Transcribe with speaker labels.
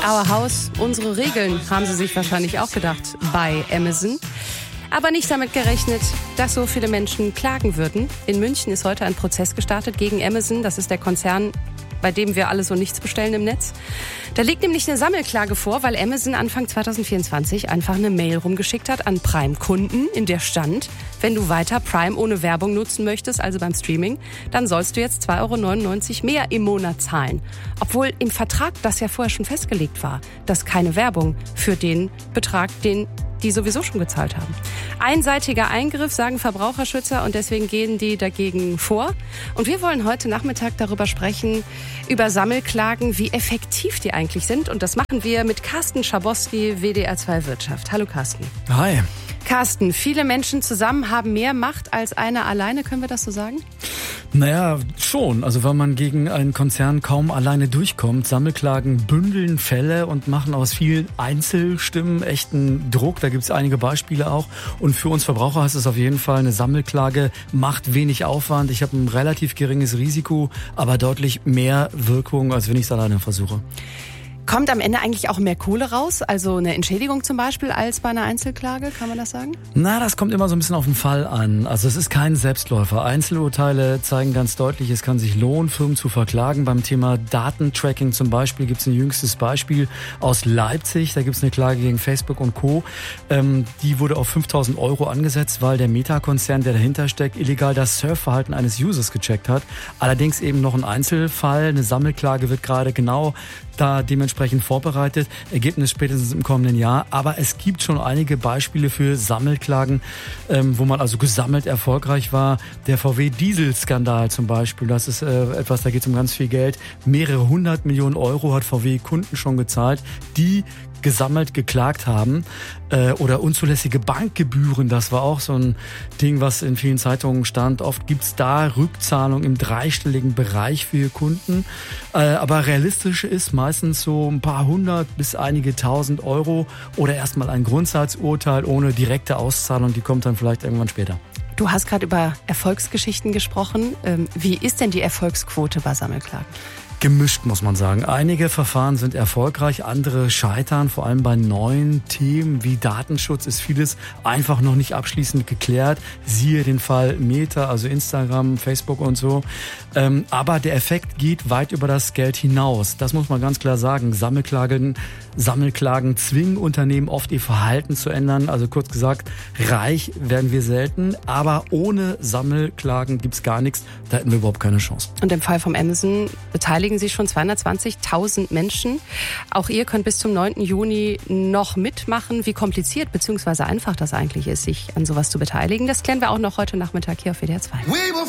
Speaker 1: Our House, unsere Regeln, haben sie sich wahrscheinlich auch gedacht bei Amazon. Aber nicht damit gerechnet, dass so viele Menschen klagen würden. In München ist heute ein Prozess gestartet gegen Amazon. Das ist der Konzern, bei dem wir alle so nichts bestellen im Netz. Da liegt nämlich eine Sammelklage vor, weil Amazon Anfang 2024 einfach eine Mail rumgeschickt hat an Prime-Kunden, in der stand, wenn du weiter Prime ohne Werbung nutzen möchtest, also beim Streaming, dann sollst du jetzt 2,99 € mehr im Monat zahlen. Obwohl im Vertrag das ja vorher schon festgelegt war, dass keine Werbung für den Betrag, den die sowieso schon gezahlt haben. Einseitiger Eingriff, sagen Verbraucherschützer, und deswegen gehen die dagegen vor. Und wir wollen heute Nachmittag darüber sprechen, über Sammelklagen, wie effektiv die eigentlich sind. Und das machen wir mit Carsten Schabowski, WDR 2 Wirtschaft. Hallo Carsten.
Speaker 2: Hi.
Speaker 1: Carsten, viele Menschen zusammen haben mehr Macht als einer alleine, können wir das so sagen?
Speaker 2: Naja, schon. Also weil man gegen einen Konzern kaum alleine durchkommt. Sammelklagen bündeln Fälle und machen aus vielen Einzelstimmen echten Druck. Da gibt es einige Beispiele auch. Und für uns Verbraucher heißt es auf jeden Fall, eine Sammelklage macht wenig Aufwand. Ich habe ein relativ geringes Risiko, aber deutlich mehr Wirkung, als wenn ich es alleine versuche.
Speaker 1: Kommt am Ende eigentlich auch mehr Kohle raus, also eine Entschädigung zum Beispiel, als bei einer Einzelklage, kann man das sagen?
Speaker 2: Na, das kommt immer so ein bisschen auf den Fall an. Also es ist kein Selbstläufer. Einzelurteile zeigen ganz deutlich, es kann sich lohnen, Firmen zu verklagen. Beim Thema Datentracking zum Beispiel gibt es ein jüngstes Beispiel aus Leipzig. Da gibt es eine Klage gegen Facebook und Co. Die wurde auf 5.000 € angesetzt, weil der Meta-Konzern, der dahinter steckt, illegal das Surfverhalten eines Users gecheckt hat. Allerdings eben noch ein Einzelfall. Eine Sammelklage wird gerade genau da dementsprechend vorbereitet. Ergebnis spätestens im kommenden Jahr. Aber es gibt schon einige Beispiele für Sammelklagen, wo man also gesammelt erfolgreich war. Der VW-Diesel-Skandal zum Beispiel, das ist etwas, da geht es um ganz viel Geld. Mehrere 100 Millionen € hat VW Kunden schon gezahlt, die gesammelt geklagt haben. Oder unzulässige Bankgebühren, das war auch so ein Ding, was in vielen Zeitungen stand. Oft gibt's da Rückzahlung im dreistelligen Bereich für Kunden. Aber realistisch ist meistens so ein paar hundert bis einige tausend € oder erstmal ein Grundsatzurteil ohne direkte Auszahlung, die kommt dann vielleicht irgendwann später.
Speaker 1: Du hast gerade über Erfolgsgeschichten gesprochen. Wie ist denn die Erfolgsquote bei Sammelklagen?
Speaker 2: Gemischt, muss man sagen. Einige Verfahren sind erfolgreich, andere scheitern. Vor allem bei neuen Themen wie Datenschutz ist vieles einfach noch nicht abschließend geklärt. Siehe den Fall Meta, also Instagram, Facebook und so. Aber der Effekt geht weit über das Geld hinaus. Das muss man ganz klar sagen. Sammelklagen zwingen Unternehmen oft ihr Verhalten zu ändern. Also kurz gesagt, reich werden wir selten. Aber ohne Sammelklagen gibt's gar nichts. Da hätten wir überhaupt keine Chance.
Speaker 1: Und im Fall von Amazon beteiligen sich schon 220.000 Menschen. Auch ihr könnt bis zum 9. Juni noch mitmachen. Wie kompliziert bzw. einfach das eigentlich ist, sich an sowas zu beteiligen, das klären wir auch noch heute Nachmittag hier auf WDR 2.